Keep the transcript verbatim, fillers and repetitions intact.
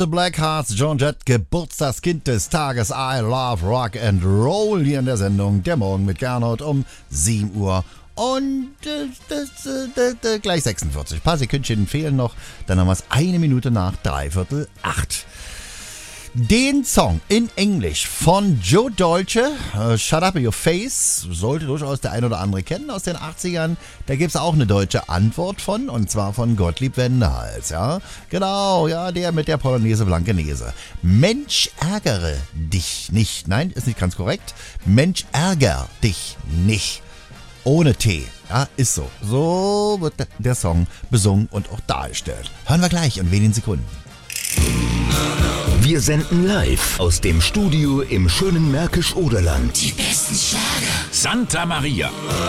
The Blackhearts, Joan Jett, Geburtstagskind des Tages. I love Rock and Roll hier in der Sendung Der Morgen mit Gernot um sieben Uhr und äh, das, äh, das, äh, gleich sechsundvierzig. Ein paar Sekündchen fehlen noch, dann haben wir es eine Minute nach dreiviertel acht. Den Song in Englisch von Joe Dolce, uh, Shut Up Your Face, sollte durchaus der ein oder andere kennen aus den achtzigern. Da gibt es auch eine deutsche Antwort von, und zwar von Gottlieb Wendehals, ja. Genau, ja, der mit der Polonaise Blankenese. Mensch, ärgere dich nicht. Nein, ist nicht ganz korrekt. Mensch, ärger dich nicht. Ohne T, ja, ist so. So wird der Song besungen und auch dargestellt. Hören wir gleich in wenigen Sekunden. Wir senden live aus dem Studio im schönen Märkisch-Oderland. Die besten Schlager. Santa Maria.